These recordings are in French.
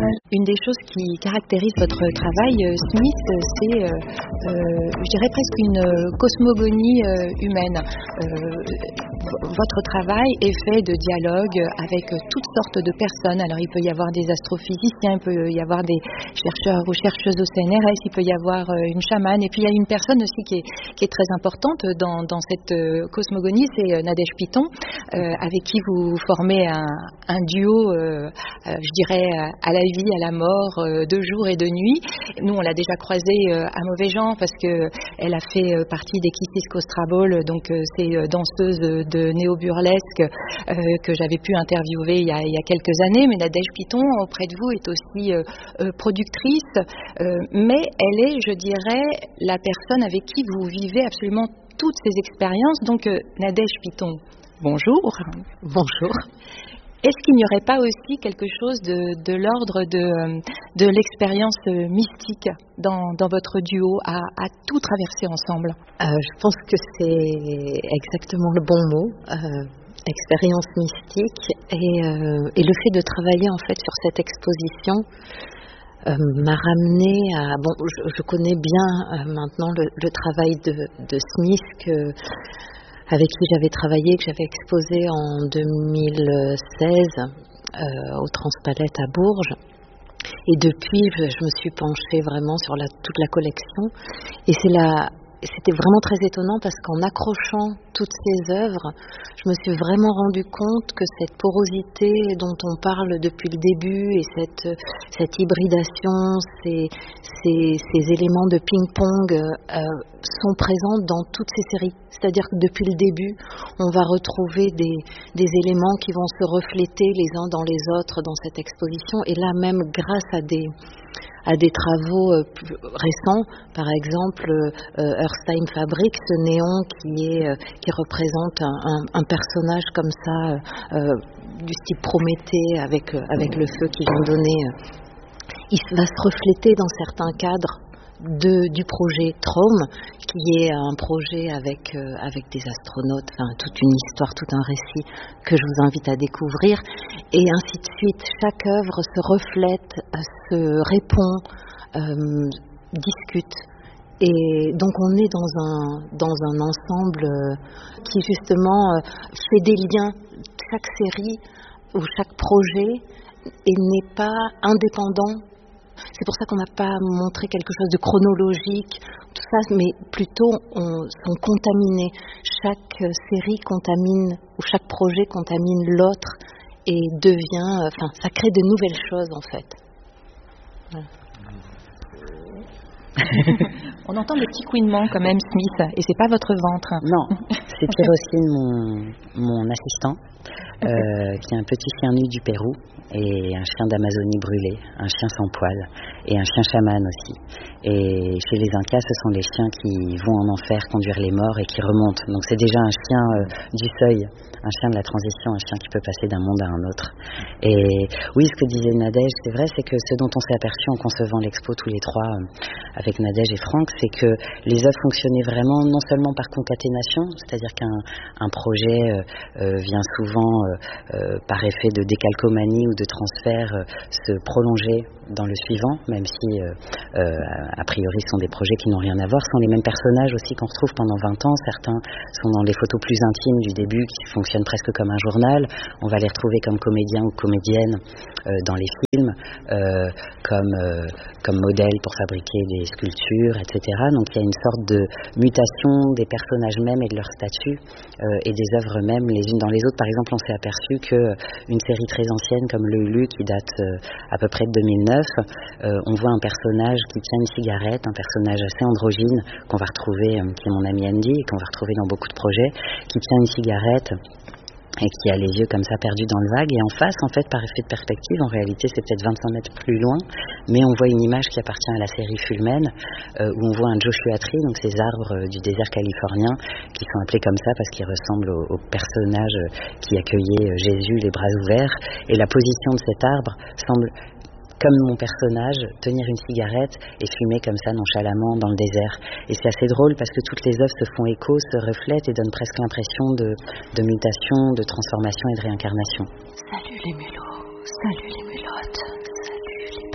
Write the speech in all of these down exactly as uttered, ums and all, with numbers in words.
Une des choses qui caractérise votre travail, Smith, c'est, euh, euh, je dirais presque une cosmogonie euh, humaine. Euh, votre travail est fait de dialogue avec toutes sortes de personnes. Alors il peut y avoir des astrophysiciens, il peut y avoir des chercheurs ou chercheuses au C N R S, il peut y avoir une chamane, et puis il y a une personne aussi qui est, qui est très importante dans, dans cette cosmogonie, c'est Nadège Piton, euh, avec qui vous formez un, un duo, euh, euh, je dirais, à la vie, à la mort, euh, de jour et de nuit. Nous, on l'a déjà croisée euh, à Mauvais Genre parce qu'elle a fait euh, partie des Kissis Kostrabol, donc euh, c'est euh, danseuse de de néo-burlesque euh, que j'avais pu interviewer il y, a, il y a quelques années, mais Nadège Piton, auprès de vous, est aussi euh, euh, productrice, euh, mais elle est, je dirais, la personne avec qui vous vivez absolument toutes ces expériences. Donc, euh, Nadège Piton, bonjour. Bonjour. Est-ce qu'il n'y aurait pas aussi quelque chose de, de l'ordre de, de l'expérience mystique dans, dans votre duo, à, à tout traverser ensemble? euh, Je pense que c'est exactement le bon mot, euh, expérience mystique, et, euh, et le fait de travailler en fait sur cette exposition euh, m'a ramené à... Bon, je, je connais bien euh, maintenant le, le travail de, de Smith que... avec qui j'avais travaillé, que j'avais exposé en deux mille seize euh, au Transpalette à Bourges. Et depuis, je, je me suis penchée vraiment sur la, toute la collection. Et c'est la, c'était vraiment très étonnant parce qu'en accrochant toutes ces œuvres, je me suis vraiment rendu compte que cette porosité dont on parle depuis le début et cette, cette hybridation, ces, ces, ces éléments de ping-pong euh, sont présents dans toutes ces séries. C'est-à-dire que depuis le début, on va retrouver des, des éléments qui vont se refléter les uns dans les autres dans cette exposition. Et là même, grâce à des, à des travaux euh, plus récents, par exemple euh, Earthstime Fabric, ce néon qui, est, euh, qui représente un, un, un personnage comme ça, euh, du style Prométhée, avec, euh, avec le feu qui vient donner, euh, il va se refléter dans certains cadres De, du projet Traum, qui est un projet avec, euh, avec des astronautes, enfin, toute une histoire, tout un récit que je vous invite à découvrir, et ainsi de suite. Chaque œuvre se reflète, se répond, euh, discute, et donc on est dans un, dans un ensemble euh, qui justement euh, fait des liens. Chaque série ou chaque projet et n'est pas indépendant. C'est pour ça qu'on n'a pas montré quelque chose de chronologique, tout ça, mais plutôt on, sont contaminés. Chaque série contamine, ou chaque projet contamine l'autre et devient, enfin, ça crée de nouvelles choses en fait. Voilà. On entend des petits couinements quand même, Smith, et c'est pas votre ventre. Non, c'est Pyrocine, mon, mon assistant, euh, qui est un petit chien nu du Pérou et un chien d'Amazonie brûlé, un chien sans poil et un chien chaman aussi. Et chez les Incas, ce sont les chiens qui vont en enfer conduire les morts et qui remontent. Donc c'est déjà un chien euh, du seuil, un chien de la transition, un chien qui peut passer d'un monde à un autre. Et oui, ce que disait Nadège, c'est vrai, c'est que ce dont on s'est aperçu en concevant l'expo tous les trois, euh, avec Nadège et Franck, c'est que les œuvres fonctionnaient vraiment non seulement par concaténation, c'est-à-dire qu'un un projet euh, euh, vient souvent euh, euh, par effet de décalcomanie ou de transfert euh, se prolonger dans le suivant, même si euh, euh, a priori ce sont des projets qui n'ont rien à voir. Ce sont les mêmes personnages aussi qu'on retrouve pendant vingt ans. Certains sont dans les photos plus intimes du début qui fonctionnent presque comme un journal. On va les retrouver comme comédiens ou comédiennes euh, dans les films, euh, comme, euh, comme modèles pour fabriquer des sculptures, et cetera. Donc il y a une sorte de mutation des personnages mêmes et de leur statut euh, et des œuvres mêmes les unes dans les autres. Par exemple, on s'est aperçu qu'une série très ancienne comme Le Hulu, qui date euh, à peu près de deux mille neuf, euh, on voit un personnage qui tient une cigarette, un personnage assez androgyne qu'on va retrouver, euh, qui est mon ami Andy, et qu'on va retrouver dans beaucoup de projets, qui tient une cigarette et qui a les yeux comme ça perdus dans le vague, et en face, en fait, par effet de perspective, en réalité c'est peut-être vingt-cinq mètres plus loin, mais on voit une image qui appartient à la série Fulmen, euh, où on voit un Joshua Tree, donc ces arbres euh, du désert californien, qui sont appelés comme ça parce qu'ils ressemblent au, au personnage qui accueillait euh, Jésus les bras ouverts, et la position de cet arbre semble, comme mon personnage, tenir une cigarette et fumer comme ça nonchalamment dans le désert. Et c'est assez drôle parce que toutes les œuvres se font écho, se reflètent et donnent presque l'impression de, de mutation, de transformation et de réincarnation. Salut les mélos, salut les mélottes, salut les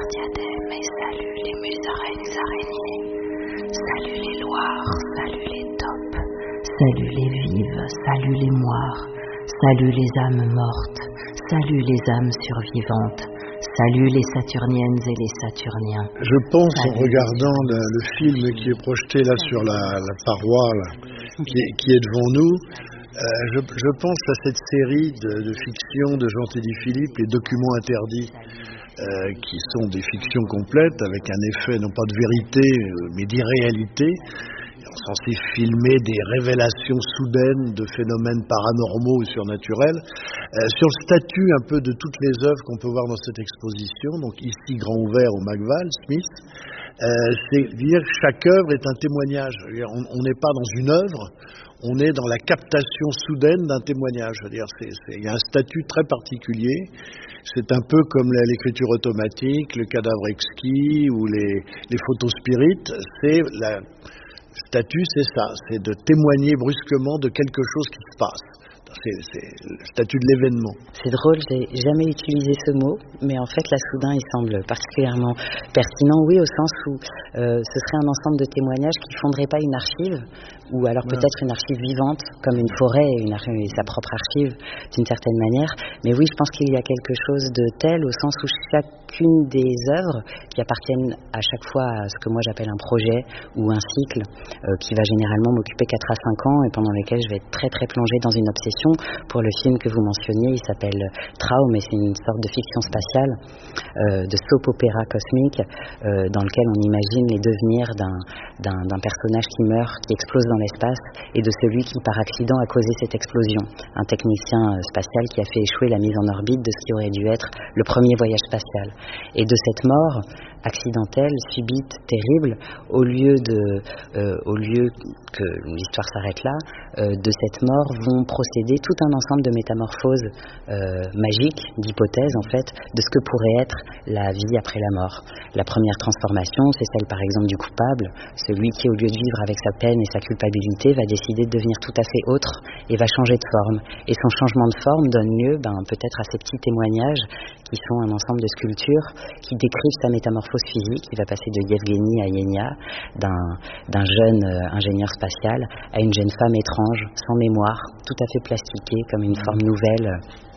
diadèmes et salue les musaraignes araignées. Salut les loirs, salut les taupes, salut les vives, salut les moires, salut les âmes mortes, salut les âmes survivantes, salut les Saturniennes et les Saturniens. Je pense, salut, en regardant le, le film qui est projeté là sur la, la paroi là, qui, est, qui est devant nous, euh, je, je pense à cette série de, de fiction de Jean-Tédi Philippe, Les Documents Interdits, euh, qui sont des fictions complètes avec un effet non pas de vérité mais d'irréalité. On est censé filmer des révélations soudaines de phénomènes paranormaux ou surnaturels, euh, sur le statut un peu de toutes les œuvres qu'on peut voir dans cette exposition. Donc ici, grand ouvert au Magval, Smith, euh, c'est dire que chaque œuvre est un témoignage. On n'est pas dans une œuvre, on est dans la captation soudaine d'un témoignage. C'est-à-dire, c'est, c'est, il y a un statut très particulier. C'est un peu comme l'écriture automatique, le cadavre exquis ou les, les photos spirites. C'est la statut, c'est ça, c'est de témoigner brusquement de quelque chose qui se passe. C'est, c'est le statut de l'événement. C'est drôle, j'ai jamais utilisé ce mot, mais en fait là soudain il semble particulièrement pertinent, oui, au sens où euh, ce serait un ensemble de témoignages qui ne fonderaient pas une archive, ou alors ouais. peut-être une archive vivante, comme une forêt et, une, et sa propre archive d'une certaine manière. Mais oui, je pense qu'il y a quelque chose de tel au sens où chacune des œuvres qui appartiennent à chaque fois à ce que moi j'appelle un projet ou un cycle, euh, qui va généralement m'occuper quatre à cinq ans et pendant lesquels je vais être très très plongée dans une obsession. Pour le film que vous mentionniez, il s'appelle Traum et c'est une sorte de fiction spatiale, euh, de soap opéra cosmique, euh, dans lequel on imagine les devenirs d'un, d'un, d'un personnage qui meurt, qui explose dans l'espace, et de celui qui par accident a causé cette explosion, un technicien spatial qui a fait échouer la mise en orbite de ce qui aurait dû être le premier voyage spatial. Et de cette mort accidentelle, subite, terrible, au lieu de, euh, au lieu que l'histoire s'arrête là, euh, de cette mort vont procéder tout un ensemble de métamorphoses euh, magiques, d'hypothèses en fait, de ce que pourrait être la vie après la mort. La première transformation, c'est celle par exemple du coupable, celui qui au lieu de vivre avec sa peine et sa culpabilité va décider de devenir tout à fait autre et va changer de forme. Et son changement de forme donne lieu ben, peut-être à ces petits témoignages qui sont un ensemble de sculptures qui décrivent sa métamorphose physique. Il va passer de Yevgeny à Yenia, d'un, d'un jeune euh, ingénieur spatial à une jeune femme étrange, sans mémoire, tout à fait plastiquée comme une forme nouvelle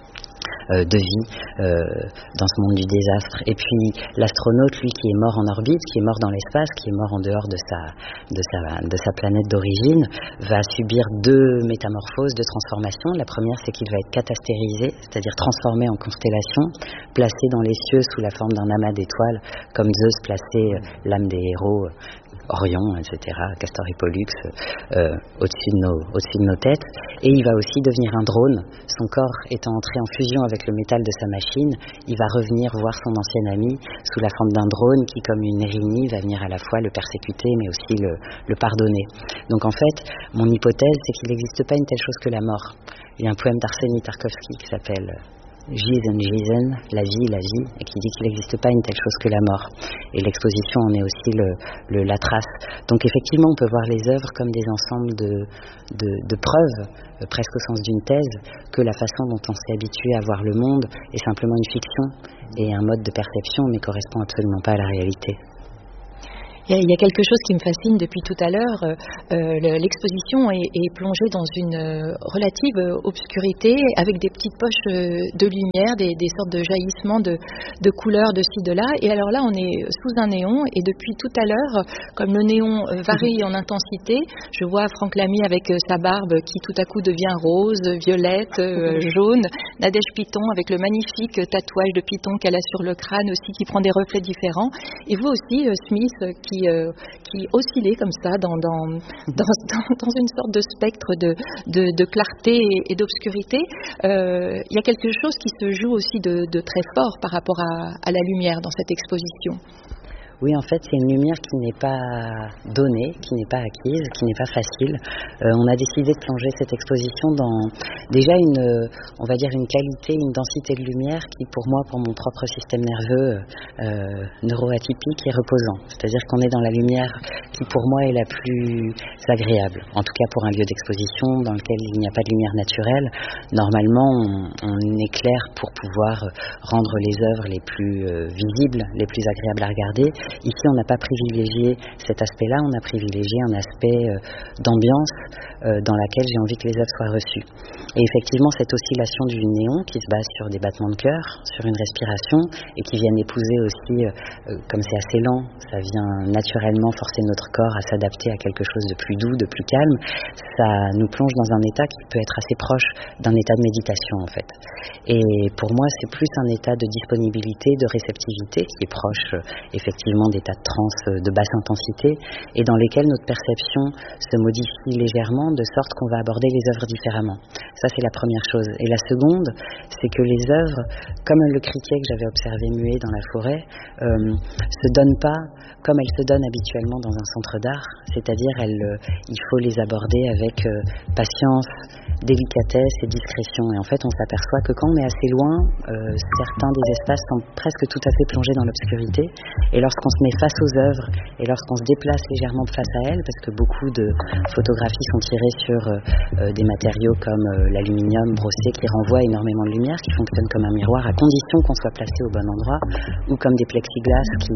euh, de vie euh, dans ce monde du désastre. Et puis l'astronaute, lui, qui est mort en orbite, qui est mort dans l'espace, qui est mort en dehors de sa, de sa, de sa planète d'origine, va subir deux métamorphoses de transformation. La première, c'est qu'il va être catastérisé, c'est-à-dire transformé en constellation, placé dans les cieux sous la forme d'un amas d'étoiles, comme Zeus plaçait l'âme des héros, Orion, et cetera, Castor et Pollux, euh, au-dessus de nos, au-dessus de nos têtes. Et il va aussi devenir un drone. Son corps étant entré en fusion avec le métal de sa machine, il va revenir voir son ancien ami sous la forme d'un drone qui, comme une Érini, va venir à la fois le persécuter, mais aussi le, le pardonner. Donc en fait, mon hypothèse, c'est qu'il n'existe pas une telle chose que la mort. Il y a un poème d'Arseny Tarkovsky qui s'appelle Gizen, Gizen, la vie, la vie, et qui dit qu'il n'existe pas une telle chose que la mort. Et l'exposition en est aussi le, le, la trace. Donc effectivement, on peut voir les œuvres comme des ensembles de, de, de preuves, euh, presque au sens d'une thèse, que la façon dont on s'est habitué à voir le monde est simplement une fiction et un mode de perception, mais correspond absolument pas à la réalité. Il y a quelque chose qui me fascine depuis tout à l'heure. Euh, l'exposition est, est plongée dans une relative obscurité avec des petites poches de lumière, des, des sortes de jaillissements de, de couleurs de ci, de là. Et alors là, on est sous un néon et depuis tout à l'heure, comme le néon varie en intensité, je vois Franck Lamy avec sa barbe qui tout à coup devient rose, violette, jaune. Nadège Piton avec le magnifique tatouage de python qu'elle a sur le crâne aussi qui prend des reflets différents. Et vous aussi, Smith, qui Qui, euh, qui oscillait comme ça dans, dans, dans, dans une sorte de spectre de, de, de clarté et, et d'obscurité. Euh, il y a quelque chose qui se joue aussi de, de très fort par rapport à, à la lumière dans cette exposition. Oui, en fait, c'est une lumière qui n'est pas donnée, qui n'est pas acquise, qui n'est pas facile. Euh, on a décidé de plonger cette exposition dans déjà une, on va dire une qualité, une densité de lumière qui, pour moi, pour mon propre système nerveux euh, neuroatypique, est reposant. C'est-à-dire qu'on est dans la lumière qui, pour moi, est la plus agréable. En tout cas, pour un lieu d'exposition dans lequel il n'y a pas de lumière naturelle, normalement, on, on éclaire pour pouvoir rendre les œuvres les plus euh, visibles, les plus agréables à regarder. Ici, on n'a pas privilégié cet aspect-là, on a privilégié un aspect euh, d'ambiance euh, dans laquelle j'ai envie que les œuvres soient reçues. Et effectivement, cette oscillation du néon qui se base sur des battements de cœur, sur une respiration, et qui viennent épouser aussi, euh, comme c'est assez lent, ça vient naturellement forcer notre corps à s'adapter à quelque chose de plus doux, de plus calme, ça nous plonge dans un état qui peut être assez proche d'un état de méditation en fait. Et pour moi, c'est plus un état de disponibilité, de réceptivité, qui est proche euh, effectivement d'états de transe euh, de basse intensité, et dans lesquels notre perception se modifie légèrement, de sorte qu'on va aborder les œuvres différemment. Ça, c'est la première chose. Et la seconde, c'est que les œuvres, comme le criquet que j'avais observé muet dans la forêt, euh, se donnent pas comme elles se donnent habituellement dans un centre d'art, c'est-à-dire elles, euh, il faut les aborder avec euh, patience, délicatesse et discrétion. Et en fait, on s'aperçoit que quand on est assez loin, euh, certains des espaces semblent presque tout à fait plongés dans l'obscurité. Et lorsqu'on se met face aux œuvres et lorsqu'on se déplace légèrement face à elles, parce que beaucoup de photographies sont tirées sur euh, des matériaux comme euh, l'aluminium brossé qui renvoie énormément de lumière, qui fonctionne comme un miroir à condition qu'on soit placé au bon endroit, ou comme des plexiglas qui...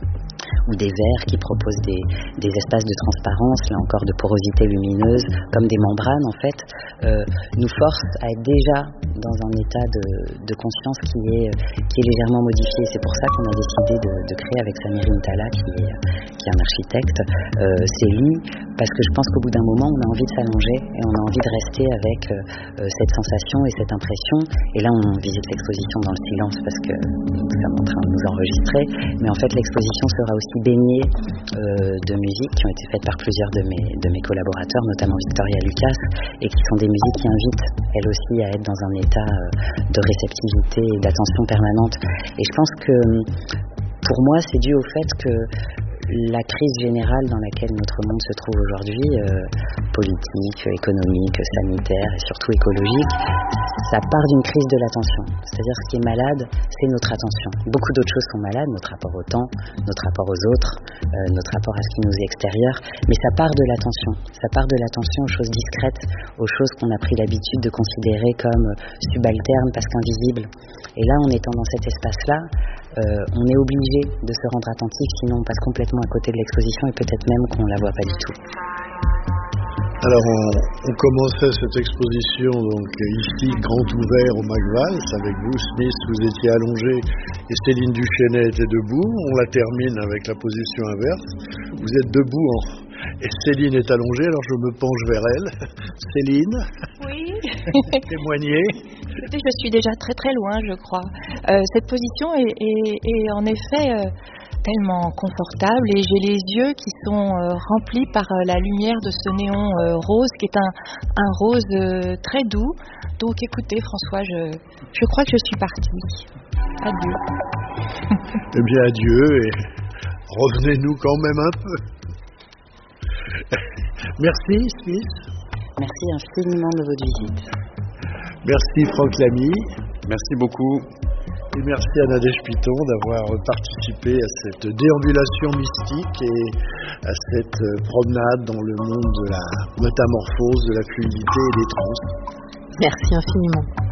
ou des verres qui proposent des, des espaces de transparence, là encore de porosité lumineuse, comme des membranes en fait, euh, nous forcent à être déjà dans un état de, de conscience qui est, qui est légèrement modifié. C'est pour ça qu'on a décidé de, de créer avec Samir Intala, qui est, qui est un architecte, euh, ces lits, parce que je pense qu'au bout d'un moment, on a envie de s'allonger et on a envie de rester avec euh, cette sensation et cette impression. Et là, on visite l'exposition dans le silence parce que nous sommes en train de nous enregistrer, mais en fait, l'exposition sera aussi baignée euh, de musiques qui ont été faites par plusieurs de mes, de mes collaborateurs, notamment Victoria Lucas, et qui sont des musiques qui invitent, elles aussi, à être dans un état euh, de réceptivité et d'attention permanente. Et je pense que, pour moi, c'est dû au fait que la crise générale dans laquelle notre monde se trouve aujourd'hui, euh, politique, économique, sanitaire et surtout écologique, ça part d'une crise de l'attention. C'est-à-dire ce qui est malade, c'est notre attention. Beaucoup d'autres choses sont malades, notre rapport au temps, notre rapport aux autres, euh, notre rapport à ce qui nous est extérieur, mais ça part de l'attention. Ça part de l'attention aux choses discrètes, aux choses qu'on a pris l'habitude de considérer comme subalternes parce qu'invisibles. Et là, en étant dans cet espace-là, euh, on est obligé de se rendre attentif, sinon on passe complètement à côté de l'exposition et peut-être même qu'on ne la voit pas du tout. Alors on, on commençait cette exposition donc ici, grand ouvert au Magvals, avec vous Smith, vous étiez allongé et Céline Duchesnay était debout. On la termine avec la position inverse. Vous êtes debout en... et Céline est allongée, alors je me penche vers elle. Céline, oui. Témoignez. Je suis déjà très très loin, je crois. Euh, cette position est, est, est en effet euh, tellement confortable et j'ai les yeux qui sont euh, remplis par euh, la lumière de ce néon euh, rose qui est un, un rose euh, très doux. Donc écoutez François, je, je crois que je suis partie. Adieu. Eh bien adieu et revenez-nous quand même un peu. Merci Smith. Merci infiniment de votre visite. Merci Franck Lamy. Merci beaucoup. Et merci à Nadège Piton d'avoir participé à cette déambulation mystique et à cette promenade dans le monde de la métamorphose, de la fluidité et des trans. Merci infiniment.